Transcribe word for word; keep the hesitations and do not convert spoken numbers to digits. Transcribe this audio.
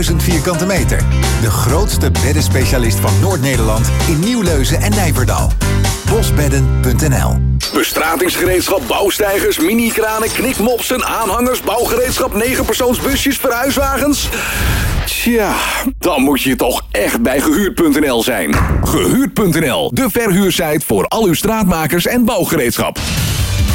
duizend vierkante meter. De grootste beddenspecialist van Noord-Nederland in Nieuwleuzen en Nijverdal. bosbedden punt n l. Bestratingsgereedschap, bouwsteigers, mini-kranen, knikmopsen, aanhangers, bouwgereedschap, negenpersoonsbusjes, verhuiswagens. Tja, dan moet je toch echt bij gehuurd punt n l zijn. gehuurd punt n l, de verhuursite voor al uw straatmakers en bouwgereedschap.